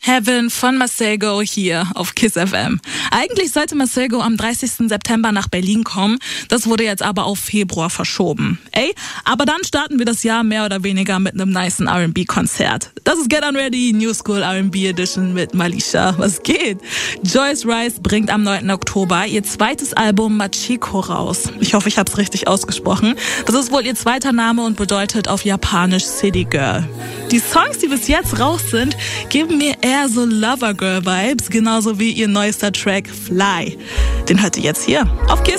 Heaven von Masego hier auf Kiss FM. Eigentlich sollte Masego am 30. September nach Berlin kommen. Das wurde jetzt aber auf Februar verschoben. Aber dann starten wir das Jahr mehr oder weniger mit einem nicen R&B-Konzert. Das ist Get On Ready, New School R&B Edition mit Malisha. Was geht? Joyce Rice bringt am 9. Oktober ihr zweites Album Machiko raus. Ich hoffe, ich habe es richtig ausgesprochen. Das ist wohl ihr zweiter Name und bedeutet auf Japanisch City Girl. Die Songs, die bis jetzt raus sind, geben mir eher so Lover Girl Vibes, genauso wie ihr neuester Track Fly. Den hört ihr jetzt hier auf Kiss.